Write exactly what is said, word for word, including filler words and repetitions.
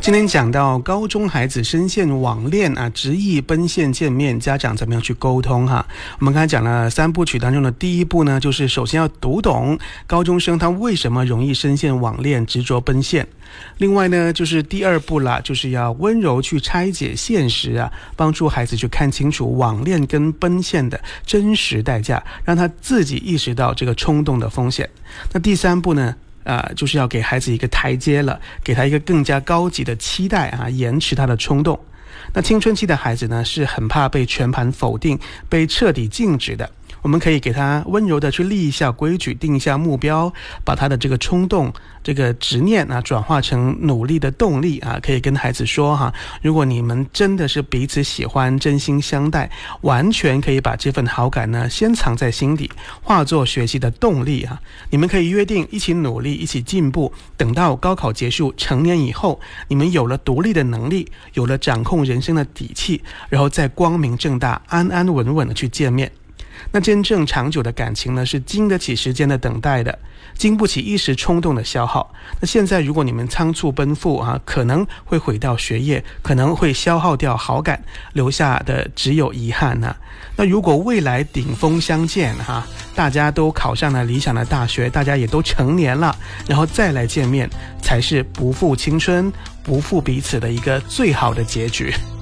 今天讲到高中孩子深陷网恋啊，执意奔现见面，家长怎么样去沟通哈？我们刚才讲了三部曲当中的第一步呢，就是首先要读懂高中生他为什么容易深陷网恋，执着奔现。另外呢，就是第二步啦，就是要温柔去拆解现实啊，帮助孩子去看清楚网恋跟奔现的真实代价，让他自己意识到这个冲动的风险。那第三步呢？呃，就是要给孩子一个台阶了，给他一个更加高级的期待啊，延迟他的冲动。那青春期的孩子呢，是很怕被全盘否定，被彻底禁止的。我们可以给他温柔的去立一下规矩，定一下目标，把他的这个冲动、这个执念啊，转化成努力的动力啊。可以跟孩子说哈，如果你们真的是彼此喜欢、真心相待，完全可以把这份好感呢，先藏在心底，化作学习的动力啊。你们可以约定一起努力，一起进步。等到高考结束，成年以后，你们有了独立的能力，有了掌控人生的底气，然后再光明正大、安安稳稳的去见面。那真正长久的感情呢，是经得起时间的等待的，经不起一时冲动的消耗。那现在如果你们仓促奔赴啊，可能会毁掉学业，可能会消耗掉好感，留下的只有遗憾呢、啊。那如果未来顶峰相见哈、啊，大家都考上了理想的大学，大家也都成年了，然后再来见面，才是不负青春、不负彼此的一个最好的结局。